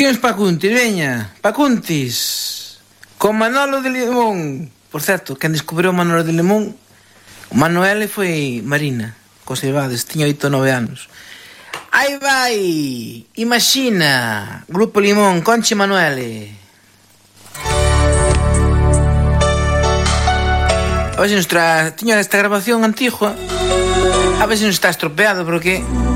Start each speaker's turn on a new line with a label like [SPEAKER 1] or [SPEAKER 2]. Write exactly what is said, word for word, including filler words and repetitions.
[SPEAKER 1] Imos pa Cuntis, veña, pa Cuntis. Con Manolo de Limón. Por certo, quen descubriu Manolo de Limón, o Manuel foi Marina, cos Ibades, tiña oito ou nove anos. Aí vai, imagina, Grupo Limón, Conchi Manuele. A ver se nos tra... tiña esta grabación antigua. A ver se nos está estropeado, porque